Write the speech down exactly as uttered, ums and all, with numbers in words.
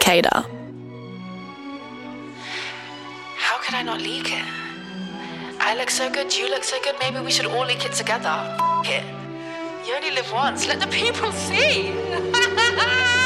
Cicada. How could I not leak it? I look so good, you look so good, maybe we should all leak it together. F it. You only live once, let the people see.